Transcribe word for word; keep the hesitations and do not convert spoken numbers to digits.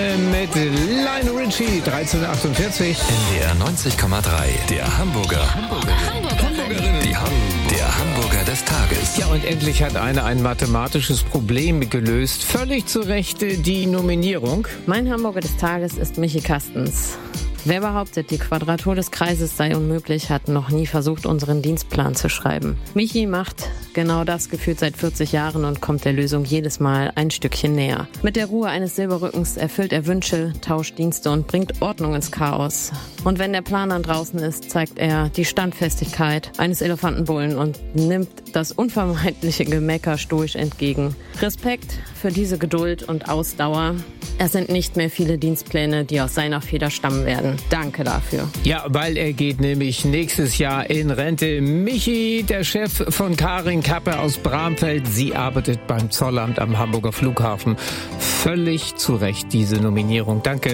Mit Lionel Richie, dreizehn Uhr achtundvierzig. N D R neunzig Komma drei, der Hamburger. Hamburgerinnen. Die Ham der Hamburger des Tages. Ja, und endlich hat einer ein mathematisches Problem gelöst. Völlig zu Recht die Nominierung. Mein Hamburger des Tages ist Michi Kastens. Wer behauptet, die Quadratur des Kreises sei unmöglich, hat noch nie versucht, unseren Dienstplan zu schreiben. Michi macht genau das gefühlt seit vierzig Jahren und kommt der Lösung jedes Mal ein Stückchen näher. Mit der Ruhe eines Silberrückens erfüllt er Wünsche, tauscht Dienste und bringt Ordnung ins Chaos. Und wenn der Plan dann draußen ist, zeigt er die Standfestigkeit eines Elefantenbullen und nimmt das unvermeidliche Gemecker stoisch entgegen. Respekt für diese Geduld und Ausdauer. Es sind nicht mehr viele Dienstpläne, die aus seiner Feder stammen werden. Danke dafür. Ja, weil er geht nämlich nächstes Jahr in Rente. Michi, der Chef von Karin Kappe aus Bramfeld, sie arbeitet beim Zollamt am Hamburger Flughafen. Völlig zu Recht diese Nominierung. Danke.